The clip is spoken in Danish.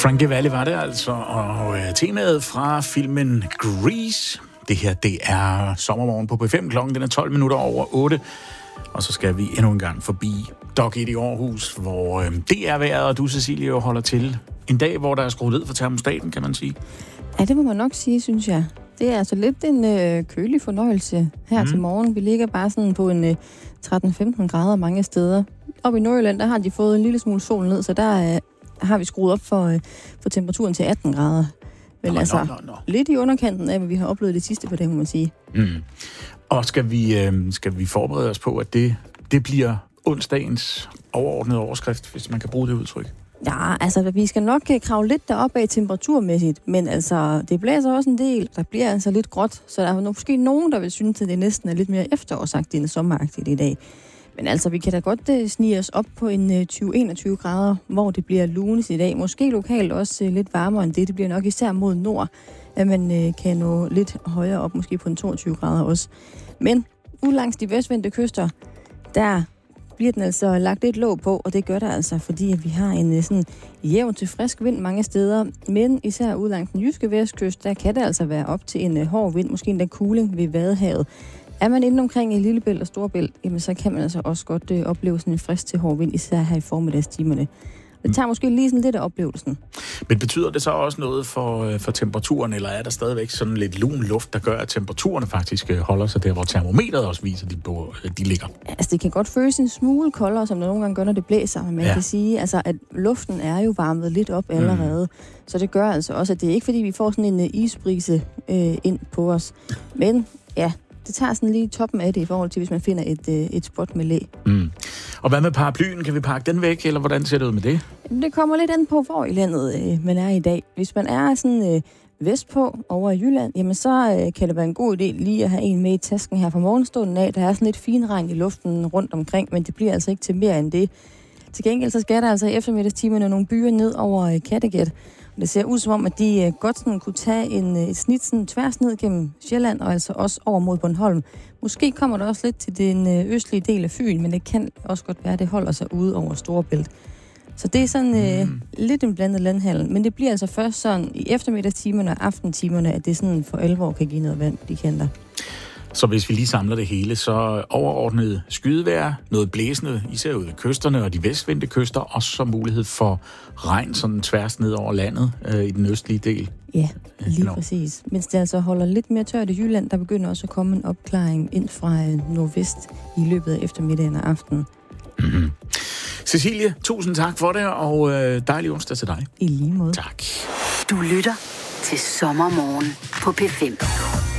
Frankie Valli var det altså, og temaet fra filmen Grease. Det her, det er sommermorgen på P5. Klokken den er 12 minutter over 8. Og så skal vi endnu en gang forbi Dok 1 i Aarhus, hvor det er vejret, og du, Cecilie, jo holder til. En dag, hvor der er skruet ned for termostaten, kan man sige. Ja, det må man nok sige, synes jeg. Det er altså lidt en kølig fornøjelse her til morgen. Vi ligger bare sådan på en 13-15 grader mange steder. Oppe i Nordjylland, der har de fået en lille smule sol ned, så der har vi skruet op for temperaturen til 18 grader. Men lidt i underkanten af, hvad vi har oplevet det sidste på det, må man sige. Og skal vi forberede os på, at det bliver onsdagens overordnede overskrift, hvis man kan bruge det udtryk? Ja, altså vi skal nok kravle lidt deroppe af temperaturmæssigt, men altså det blæser også en del. Der bliver altså lidt gråt, så der er måske nogen, der vil synes, at det næsten er lidt mere efterårsagtigt end sommeragtigt i dag. Men altså, vi kan da godt snige os op på en 20-21 grader, hvor det bliver lunes i dag. Måske lokalt også lidt varmere end det. Det bliver nok især mod nord, at man kan nå lidt højere op, måske på en 22 grader også. Men ud langs de vestvendte kyster, der bliver den altså lagt lidt låg på, og det gør der altså, fordi at vi har en sådan jævn til frisk vind mange steder. Men især ud langs den jyske vestkyst, der kan det altså være op til en hård vind, måske endda kuling ved Vadehavet. Er man inde omkring i Lillebælt og Storebælt, jamen så kan man altså også godt opleve sådan en frisk til hård vind, især her i formiddagstimerne. Det tager måske lige sådan lidt af oplevelsen. Men betyder det så også noget for temperaturen, eller er der stadigvæk sådan lidt lun luft, der gør, at temperaturerne faktisk holder sig der, hvor termometeret også viser, de ligger? Altså det kan godt føles en smule koldere, som det nogle gange gør, når det blæser, men man kan sige, altså, at luften er jo varmet lidt op allerede. Så det gør altså også, at det er ikke fordi, vi får sådan en isbrise ind på os. Men ja, det tager sådan lige toppen af det i forhold til, hvis man finder et spot med læ. Og hvad med paraplyen? Kan vi pakke den væk, eller hvordan ser det ud med det? Det kommer lidt an på, hvor i landet man er i dag. Hvis man er sådan vestpå over i Jylland, jamen så kan det være en god idé lige at have en med i tasken her fra morgenstunden af. Der er sådan lidt finregn i luften rundt omkring, men det bliver altså ikke til mere end det. Til gengæld så skal der altså i eftermiddagstimerne nogle byer ned over Kattegat. Det ser ud som om, at de godt sådan kunne tage et snit sådan tværs ned gennem Sjælland, og altså også over mod Bornholm. Måske kommer der også lidt til den østlige del af Fyn, men det kan også godt være, at det holder sig ude over Storebælt. Så det er sådan lidt en blandet landhandel, men det bliver altså først sådan i eftermiddagstimerne og aftentimerne, at det sådan for alvor kan give noget vand på de kanter. Så hvis vi lige samler det hele, så overordnet skydevejr, noget blæsende, især ude ved kysterne og de vestvendte kyster, og så mulighed for regn sådan tværs ned over landet i den østlige del. Ja, lige præcis. Mens det altså holder lidt mere tørt i Jylland, der begynder også at komme en opklaring ind fra nordvest i løbet af eftermiddagen og aftenen. Cecilie, tusind tak for det, og dejlig onsdag til dig. I lige måde. Tak. Du lytter til Sommermorgen på P5.